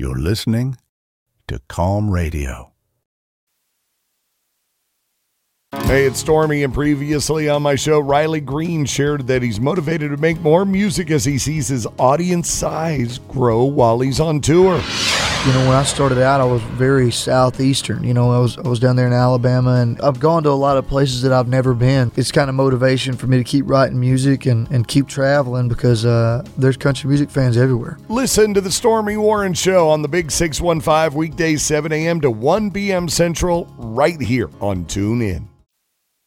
You're listening to Calm Radio. Hey, it's Stormy, and previously on my show, Riley Green shared that he's motivated to make more music as he sees his audience size grow while he's on tour. You know, when I started out, I was very southeastern. You know, I was down there in Alabama, and I've gone to a lot of places that I've never been. It's kind of motivation for me to keep writing music and keep traveling because there's country music fans everywhere. Listen to the Stormy Warren Show on the Big 615 weekdays 7 a.m. to 1 p.m. Central right here on TuneIn.